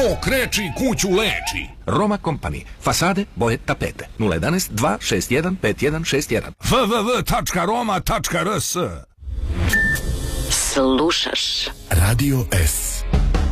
To kreči kuću leči. Roma Company. Fasade, boje, tapete. 011 261 5161. www.roma.rs. Slušaš Radio S.